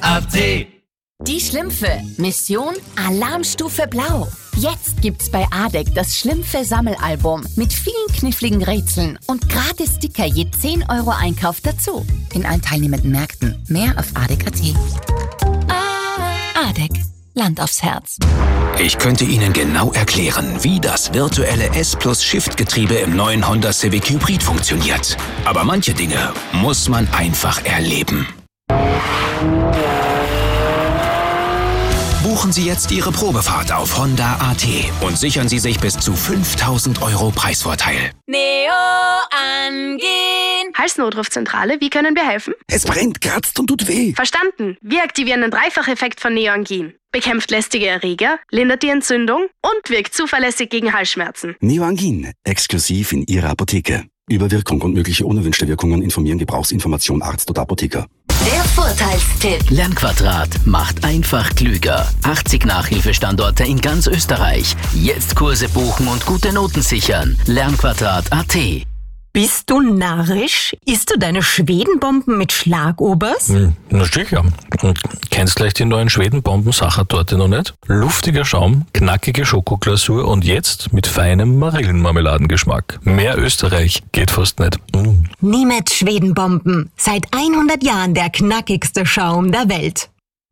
AT. Die Schlümpfe. Mission Alarmstufe Blau. Jetzt gibt's bei ADEC das Schlümpfe-Sammelalbum mit vielen kniffligen Rätseln und gratis Sticker je 10 € Einkauf dazu. In allen teilnehmenden Märkten. Mehr auf ADEC.at. ADEC. Land aufs Herz. Ich könnte Ihnen genau erklären, wie das virtuelle S+-Shift-Getriebe im neuen Honda Civic Hybrid funktioniert. Aber manche Dinge muss man einfach erleben. Buchen Sie jetzt Ihre Probefahrt auf Honda.at und sichern Sie sich bis zu 5.000 € Preisvorteil. Neo angehen. Halsnotrufzentrale, wie können wir helfen? Es brennt, kratzt und tut weh. Verstanden. Wir aktivieren den Dreifacheffekt von Neoangin. Bekämpft lästige Erreger, lindert die Entzündung und wirkt zuverlässig gegen Halsschmerzen. Neoangin, exklusiv in Ihrer Apotheke. Über Wirkung und mögliche unerwünschte Wirkungen informieren Gebrauchsinformation Arzt oder Apotheker. Der Vorteilstipp. Lernquadrat macht einfach klüger. 80 Nachhilfestandorte in ganz Österreich. Jetzt Kurse buchen und gute Noten sichern. Lernquadrat.at. Bist du narrisch? Isst du deine Schwedenbomben mit Schlagobers? Na sicher. Und kennst gleich die neuen Schwedenbomben-Sachertorte noch nicht? Luftiger Schaum, knackige Schokoglasur und jetzt mit feinem Marillenmarmeladengeschmack. Mehr Österreich geht fast nicht. Niemet Schwedenbomben. Seit 100 Jahren der knackigste Schaum der Welt.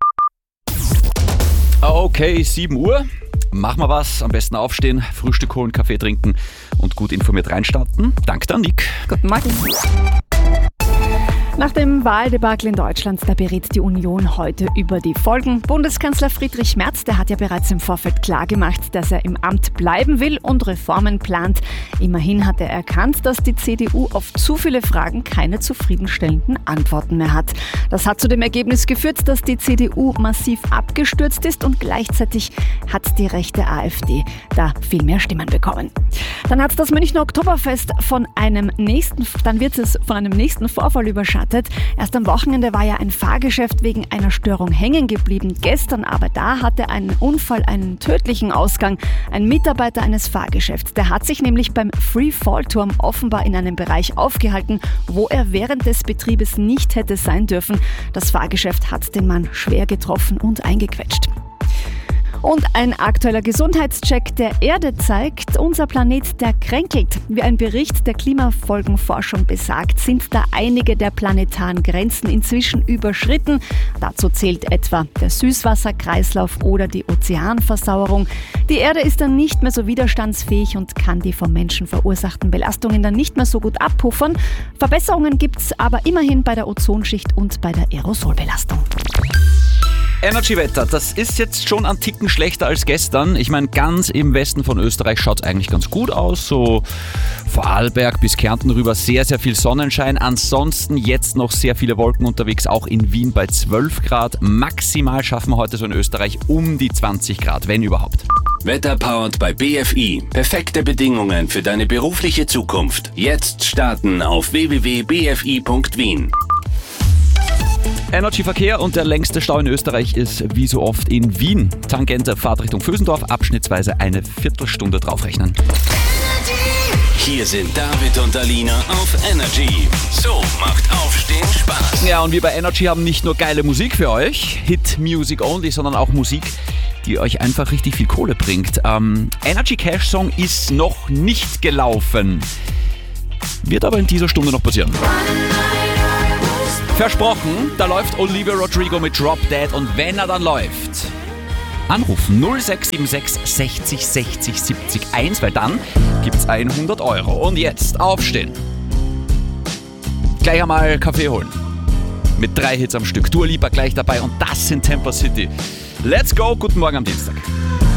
Okay, 7 Uhr. Machen wir was. Am besten aufstehen, Frühstück holen, Kaffee trinken und gut informiert reinstarten. Danke dann, Nick. Guten Morgen. Nach dem Wahldebakel in Deutschland, da berät die Union heute über die Folgen. Bundeskanzler Friedrich Merz, der hat ja bereits im Vorfeld klargemacht, dass er im Amt bleiben will und Reformen plant. Immerhin hat er erkannt, dass die CDU auf zu viele Fragen keine zufriedenstellenden Antworten mehr hat. Das hat zu dem Ergebnis geführt, dass die CDU massiv abgestürzt ist und gleichzeitig hat die rechte AfD da viel mehr Stimmen bekommen. Dann hat das Münchner Oktoberfest von einem nächsten Vorfall überschattet. Erst am Wochenende war ja ein Fahrgeschäft wegen einer Störung hängen geblieben. Gestern aber da hatte ein Unfall einen tödlichen Ausgang. Ein Mitarbeiter eines Fahrgeschäfts, der hat sich nämlich beim Free-Fall-Turm offenbar in einem Bereich aufgehalten, wo er während des Betriebes nicht hätte sein dürfen. Das Fahrgeschäft hat den Mann schwer getroffen und eingequetscht. Und ein aktueller Gesundheitscheck der Erde zeigt, unser Planet, der kränkelt. Wie ein Bericht der Klimafolgenforschung besagt, sind da einige der planetaren Grenzen inzwischen überschritten. Dazu zählt etwa der Süßwasserkreislauf oder die Ozeanversauerung. Die Erde ist dann nicht mehr so widerstandsfähig und kann die vom Menschen verursachten Belastungen dann nicht mehr so gut abpuffern. Verbesserungen gibt es aber immerhin bei der Ozonschicht und bei der Aerosolbelastung. Energy-Wetter, das ist jetzt schon ein Ticken schlechter als gestern. Ich meine, ganz im Westen von Österreich schaut es eigentlich ganz gut aus. So Vorarlberg bis Kärnten rüber sehr, sehr viel Sonnenschein. Ansonsten jetzt noch sehr viele Wolken unterwegs, auch in Wien bei 12 Grad. Maximal schaffen wir heute so in Österreich um die 20 Grad, wenn überhaupt. Wetter powered bei BFI. Perfekte Bedingungen für deine berufliche Zukunft. Jetzt starten auf www.bfi.wien. Energy-Verkehr und der längste Stau in Österreich ist wie so oft in Wien. Tangente Fahrt Richtung Vösendorf, abschnittsweise eine Viertelstunde draufrechnen. Hier sind David und Alina auf Energy. So macht Aufstehen Spaß. Ja, und wir bei Energy haben nicht nur geile Musik für euch, Hit Music Only, sondern auch Musik, die euch einfach richtig viel Kohle bringt. Energy Cash Song ist noch nicht gelaufen. Wird aber in dieser Stunde noch passieren. Versprochen, da läuft Olivia Rodrigo mit Drop Dead und wenn er dann läuft, anrufen 0676 60 60 70 1, weil dann gibt's 100 €. Und jetzt aufstehen. Gleich einmal Kaffee holen. Mit 3 Hits am Stück. Dua Lipa gleich dabei und das in Tempo City. Let's go, guten Morgen am Dienstag.